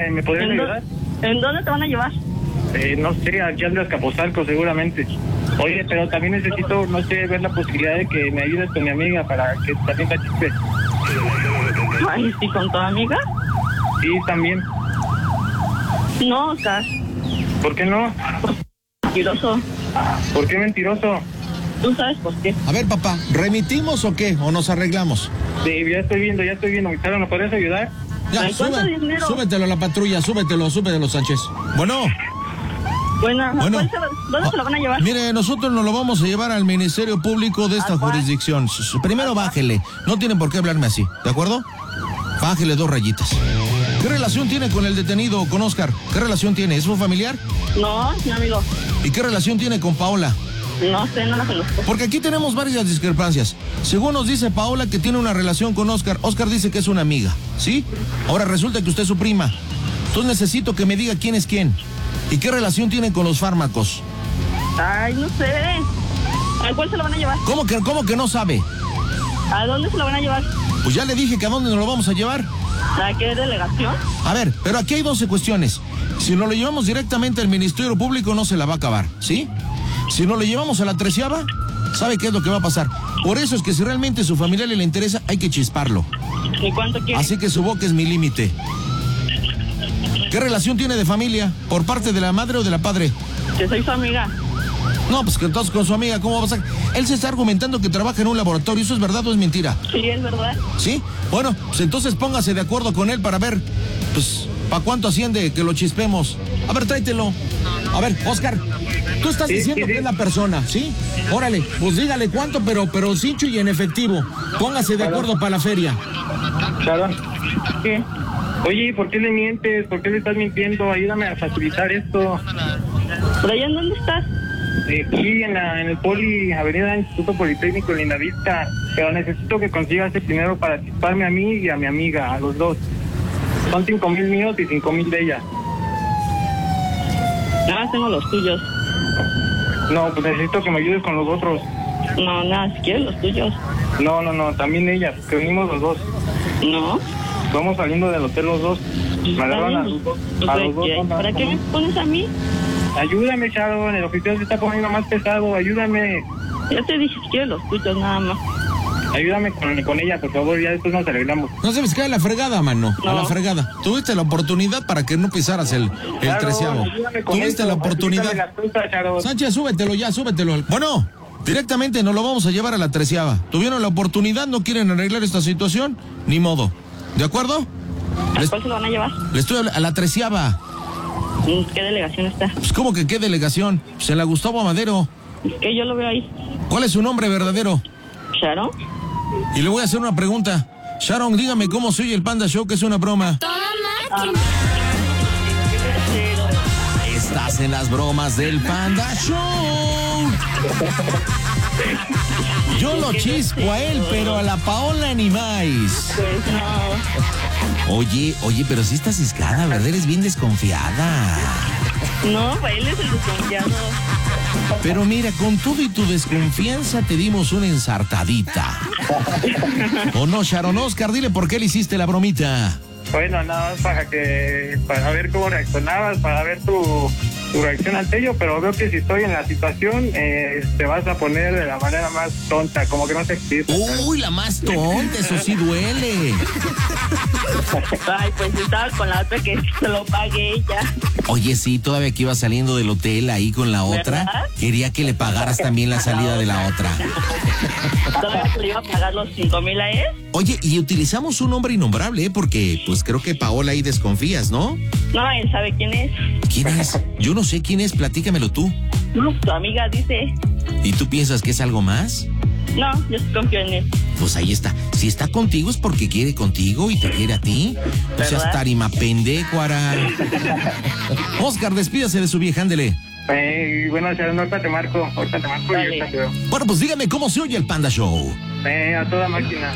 ¿Me podrían ayudar? ¿En dónde te van a llevar? No sé, aquí al Azcapotzalco seguramente. Oye, pero también necesito, no sé, ver la posibilidad de que me ayudes con mi amiga para que también la chispe. Ay, ¿sí con tu amiga? Sí, también. No, Oscar. ¿Por qué no? Mentiroso. ¿Por qué mentiroso? ¿Tú sabes por qué? A ver, papá, ¿remitimos o qué? ¿O nos arreglamos? Sí, ya estoy viendo. Charo, ¿me podrías ayudar? Ya, ¿Cuánto dinero? súbetelo a la patrulla, súbetelo, Sánchez. Bueno. Bueno. ¿Dónde se lo van a llevar? Mire, nosotros nos lo vamos a llevar al Ministerio Público de esta jurisdicción. Primero bájele, no tienen por qué hablarme así, ¿de acuerdo? Bájele 2 rayitas. ¿Qué relación tiene con el detenido, con Oscar? ¿Qué relación tiene? ¿Es un familiar? No, mi amigo. ¿Y qué relación tiene con Paola? No sé, no la conozco. Porque aquí tenemos varias discrepancias. Según nos dice Paola que tiene una relación con Oscar, Oscar dice que es una amiga, ¿sí? Ahora resulta que usted es su prima. Entonces necesito que me diga quién es quién. ¿Y qué relación tiene con los fármacos? Ay, no sé. ¿A cuál se lo van a llevar? ¿Cómo que no sabe? ¿A dónde se lo van a llevar? Pues ya le dije que a dónde nos lo vamos a llevar. ¿A qué delegación? A ver, pero aquí hay 12 cuestiones. Si nos lo llevamos directamente al Ministerio Público no se la va a acabar, ¿sí? Si nos lo llevamos a la 13ª, ¿sabe qué es lo que va a pasar? Por eso es que si realmente a su familia le interesa, hay que chisparlo. ¿Y cuánto quiere? Así que su boca es mi límite. ¿Qué relación tiene de familia? ¿Por parte de la madre o de la padre? Que soy su amiga. No, pues que entonces con su amiga, ¿cómo va a pasar? Él se está argumentando que trabaja en un laboratorio. ¿Eso es verdad o es mentira? Sí, es verdad. ¿Sí? Bueno, pues entonces póngase de acuerdo con él para ver, pues, ¿para cuánto asciende que lo chispemos? A ver, tráetelo. A ver, Oscar, tú estás diciendo que es la persona, ¿sí? Órale, pues dígale cuánto, pero cincho y en efectivo. Póngase de acuerdo para la feria. Charo. ¿Qué? Oye, ¿por qué le mientes? ¿Por qué le estás mintiendo? Ayúdame a facilitar esto. ¿Pero allá en dónde estás? Aquí en el Poli, Avenida Instituto Politécnico en Lindavista. Pero necesito que consigas el dinero para chisparme a mí y a mi amiga, a los dos. Son 5,000 míos y 5,000 de ella. Ah, tengo los tuyos. No, pues necesito que me ayudes con los otros. No, nada, si quieres los tuyos. No, también ella, que venimos los dos. No. Vamos saliendo del hotel los dos. Me agarran a los dos. A los dos. ¿Para qué me pones a mí? Ayúdame, Charo, el oficial se está poniendo más pesado, ayúdame. Ya te dije, si quieres los tuyos, nada más. Ayúdame con ella, por favor, ya después nos arreglamos. No se me cae la fregada, mano, no. A la fregada. Tuviste la oportunidad para que no pisaras el 13avo. Tuviste la oportunidad. Sánchez, súbetelo ya, súbetelo. Bueno, directamente nos lo vamos a llevar a la 13ava. Tuvieron la oportunidad, no quieren arreglar esta situación, ni modo. ¿De acuerdo? ¿A cuál se lo van a llevar? Le estoy hablando, a la 13ava. ¿Qué delegación está? Pues, ¿cómo que qué delegación? Pues en la Gustavo Amadero. Que yo lo veo ahí. ¿Cuál es su nombre verdadero? ¿Sharon? Y le voy a hacer una pregunta. Sharon, dígame cómo se oye el Panda Show, que es una broma. Estás en las bromas del Panda Show. Yo lo chispo a él, pero a la Paola ni más. Pues no. Oye, pero sí estás ciscada, ¿verdad? Eres bien desconfiada. No, pues él es el desconfiado. Pero mira, con todo y tu desconfianza te dimos una ensartadita. ¿O no, Sharon? Oscar, dile por qué le hiciste la bromita. Bueno, nada más para ver cómo reaccionabas, para ver tu reacción ante ello, pero veo que si estoy en la situación, te vas a poner de la manera más tonta, como que no te explico. Uy, la más tonta, eso sí duele. Ay, pues estaba con la otra que se lo pague ella. Oye, sí, todavía que iba saliendo del hotel ahí con la otra, ¿verdad? quería que le pagaras también la salida de la otra. ¿Todavía se le iba a pagar los 5,000 a él? Oye, y utilizamos un nombre innombrable, porque pues creo que Paola ahí desconfías, ¿no? No, él sabe quién es. ¿Quién es? Yo no sé quién es, platícamelo tú. No, tu amiga dice. ¿Y tú piensas que es algo más? No, yo sí confío en él. Pues ahí está. Si está contigo es porque quiere contigo y te quiere a ti. No seas tarima pendecuara. Oscar, despídase de su vieja, ándele. Bueno, Sharon, ahorita te marco y ahorita te veo. Bueno, pues dígame cómo se oye el Panda Show. A toda máquina.